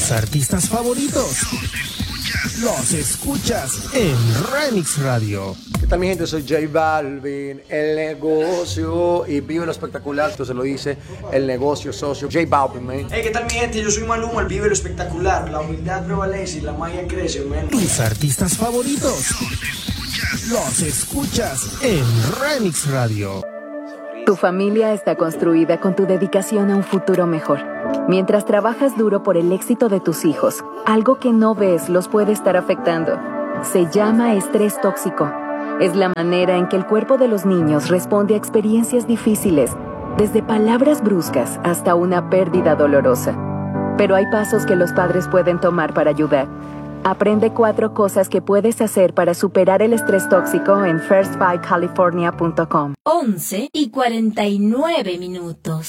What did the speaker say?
Tus artistas favoritos los escuchas en Remix Radio. ¿Qué tal, mi gente? Soy J Balvin, el negocio, y vive lo espectacular. Esto se lo dice el negocio socio J Balvin, man. Hey, ¿qué tal, mi gente? Yo soy Maluma, el vive lo espectacular. La humildad prevalece y la magia crece, man. Tus artistas favoritos los escuchas en Remix Radio. Tu familia está construida con tu dedicación a un futuro mejor. Mientras trabajas duro por el éxito de tus hijos, algo que no ves los puede estar afectando. Se llama estrés tóxico. Es la manera en que el cuerpo de los niños responde a experiencias difíciles, desde palabras bruscas hasta una pérdida dolorosa. Pero hay pasos que los padres pueden tomar para ayudar. Aprende 4 cosas que puedes hacer para superar el estrés tóxico en first5california.com. 11:49.